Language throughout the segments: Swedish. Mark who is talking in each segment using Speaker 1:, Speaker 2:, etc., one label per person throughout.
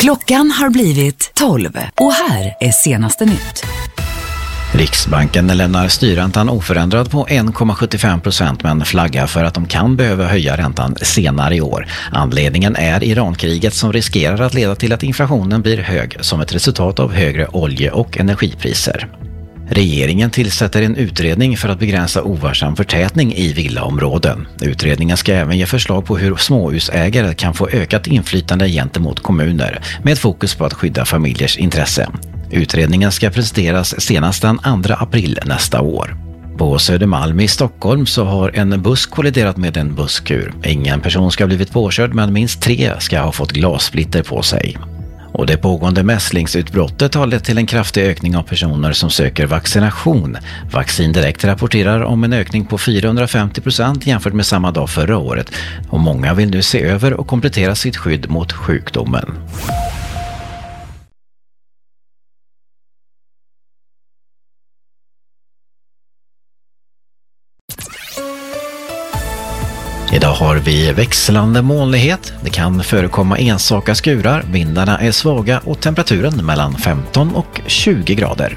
Speaker 1: Klockan har blivit 12 och här är senaste nytt.
Speaker 2: Riksbanken lämnar styrräntan oförändrad på 1,75% men flaggar för att de kan behöva höja räntan senare i år. Anledningen är Irankriget som riskerar att leda till att inflationen blir hög som ett resultat av högre olje- och energipriser. Regeringen tillsätter en utredning för att begränsa ovarsam förtätning i villaområden. Utredningen ska även ge förslag på hur småhusägare kan få ökat inflytande gentemot kommuner med fokus på att skydda familjers intresse. Utredningen ska presenteras senast den 2 april nästa år. På Södermalm i Stockholm så har en buss kolliderat med en busskur. Ingen person ska ha blivit påkörd men minst 3 ska ha fått glassplitter på sig. Och det pågående mässlingsutbrottet har lett till en kraftig ökning av personer som söker vaccination. Vaccin Direkt rapporterar om en ökning på 450% jämfört med samma dag förra året. Och många vill nu se över och komplettera sitt skydd mot sjukdomen. Idag har vi växlande molnighet. Det kan förekomma enstaka skurar, vindarna är svaga och temperaturen mellan 15 och 20 grader.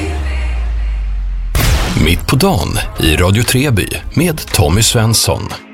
Speaker 3: Mitt på dagen i Radio Treby med Tommy Svensson.